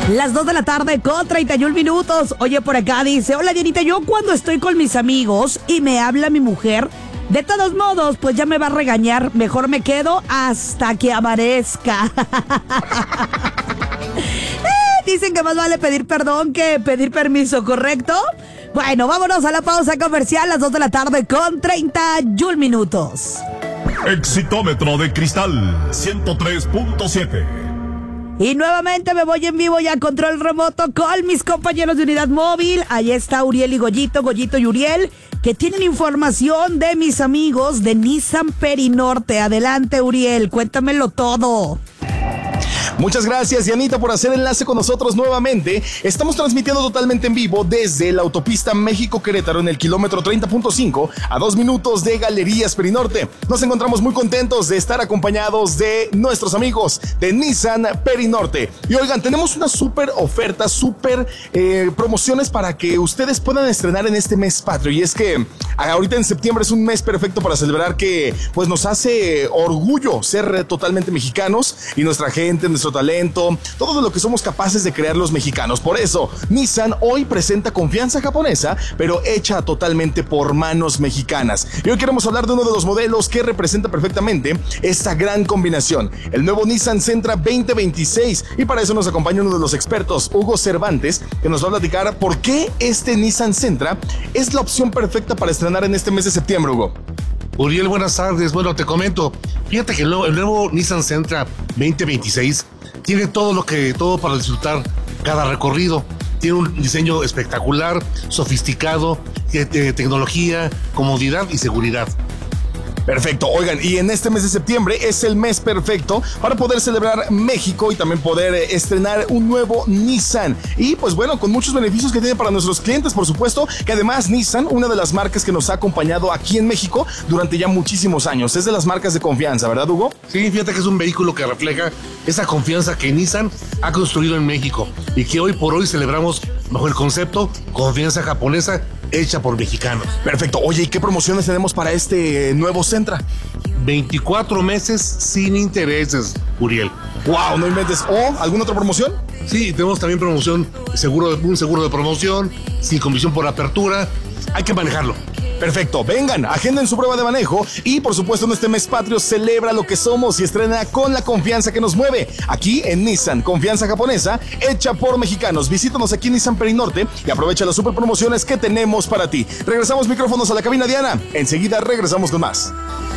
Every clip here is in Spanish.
Las 2 de la tarde con 31 minutos. Oye, por acá dice, hola Dianita, yo cuando estoy con mis amigos y me habla mi mujer, de todos modos, pues ya me va a regañar, mejor me quedo hasta que amanezca. Dicen que más vale pedir perdón que pedir permiso, ¿correcto? Bueno, vámonos a la pausa comercial, las 2 de la tarde con 31 minutos. Exitómetro de cristal 103.7. Y nuevamente me voy en vivo ya a control remoto con mis compañeros de unidad móvil. Ahí está Uriel y Goyito y Uriel, que tienen información de mis amigos de Nissan Perinorte. Adelante, Uriel, cuéntamelo todo. Muchas gracias, Dianita, por hacer enlace con nosotros nuevamente. Estamos transmitiendo totalmente en vivo desde la autopista México-Querétaro en el kilómetro 30.5 a 2 minutos de Galerías Perinorte. Nos encontramos muy contentos de estar acompañados de nuestros amigos de Nissan Perinorte. Y oigan, tenemos una súper oferta, súper promociones para que ustedes puedan estrenar en este mes patrio. Y es que ahorita en septiembre es un mes perfecto para celebrar que pues nos hace orgullo ser totalmente mexicanos y nuestra gente, nuestro talento, todo lo que somos capaces de crear los mexicanos. Por eso, Nissan hoy presenta confianza japonesa, pero hecha totalmente por manos mexicanas. Y hoy queremos hablar de uno de los modelos que representa perfectamente esta gran combinación, el nuevo Nissan Sentra 2026. Y para eso nos acompaña uno de los expertos, Hugo Cervantes, que nos va a platicar por qué este Nissan Sentra es la opción perfecta para estrenar en este mes de septiembre, Hugo. Uriel, buenas tardes. Bueno, te comento. Fíjate que el nuevo Nissan Sentra 2026 tiene todo para disfrutar cada recorrido. Tiene un diseño espectacular, sofisticado, tecnología, comodidad y seguridad. Perfecto, oigan, y en este mes de septiembre es el mes perfecto para poder celebrar México y también poder estrenar un nuevo Nissan. Y pues bueno, con muchos beneficios que tiene para nuestros clientes, por supuesto, que además Nissan, una de las marcas que nos ha acompañado aquí en México durante ya muchísimos años, es de las marcas de confianza, ¿verdad, Hugo? Sí, fíjate que es un vehículo que refleja esa confianza que Nissan ha construido en México y que hoy por hoy celebramos bajo el concepto confianza japonesa hecha por mexicanos. Perfecto. Oye, ¿y qué promociones tenemos para este nuevo Sentra? 24 meses sin intereses, Uriel. ¡Wow! No inventes. ¿O alguna otra promoción? Sí, tenemos también promoción, un seguro de promoción, sin comisión por apertura. Hay que manejarlo. Perfecto, vengan, agenden su prueba de manejo y por supuesto en este mes patrio celebra lo que somos y estrena con la confianza que nos mueve. Aquí en Nissan, confianza japonesa, hecha por mexicanos. Visítanos aquí en Nissan Perinorte y aprovecha las super promociones que tenemos para ti. Regresamos micrófonos a la cabina, Diana. Enseguida regresamos con más.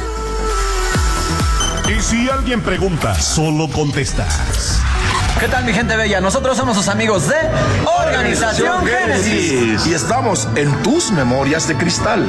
Y si alguien pregunta, solo contestas. ¿Qué tal, mi gente bella? Nosotros somos sus amigos de Organización Génesis. Y estamos en tus memorias de cristal.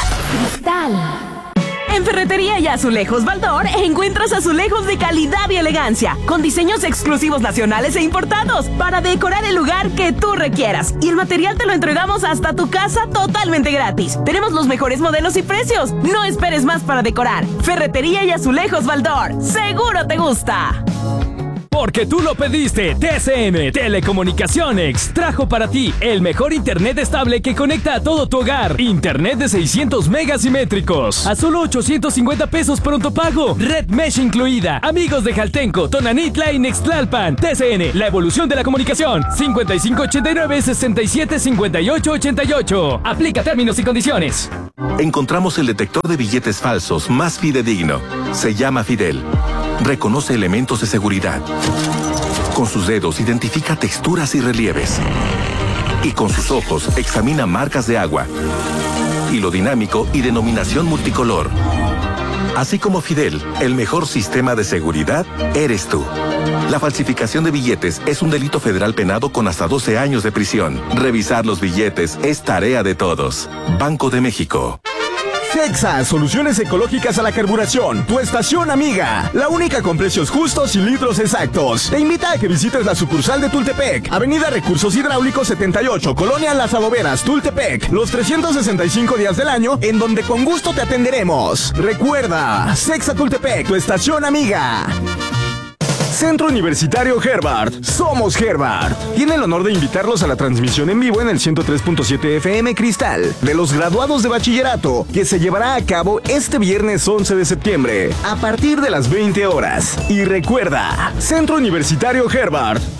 En Ferretería y Azulejos Baldor encuentras azulejos de calidad y elegancia, con diseños exclusivos nacionales e importados, para decorar el lugar que tú requieras. Y el material te lo entregamos hasta tu casa totalmente gratis. Tenemos los mejores modelos y precios. No esperes más para decorar. Ferretería y Azulejos Baldor. ¡Seguro te gusta! Porque tú lo pediste, TCM Telecomunicaciones trajo para ti el mejor internet estable que conecta a todo tu hogar. Internet de 600 megas simétricos a solo 850 pesos pronto pago. Red Mesh incluida. Amigos de Jaltenco, Tonanitla y Nextlalpan. TCN, la evolución de la comunicación. 5589-675888. Aplica términos y condiciones. Encontramos el detector de billetes falsos más fidedigno. Se llama Fidel. Reconoce elementos de seguridad. Con sus dedos identifica texturas y relieves. Y con sus ojos examina marcas de agua. Hilo dinámico y denominación multicolor. Así como Fidel, el mejor sistema de seguridad eres tú. La falsificación de billetes es un delito federal penado con hasta 12 años de prisión. Revisar los billetes es tarea de todos. Banco de México. Cexa, soluciones ecológicas a la carburación. Tu estación amiga. La única con precios justos y litros exactos. Te invita a que visites la sucursal de Tultepec. Avenida Recursos Hidráulicos 78, Colonia Las Adoberas, Tultepec. Los 365 días del año, en donde con gusto te atenderemos. Recuerda, Cexa Tultepec, tu estación amiga. Centro Universitario Herbart. Somos Herbart. Tiene el honor de invitarlos a la transmisión en vivo en el 103.7 FM Cristal de los graduados de bachillerato, que se llevará a cabo este viernes 11 de septiembre a partir de las 20 horas. Y recuerda, Centro Universitario Herbart,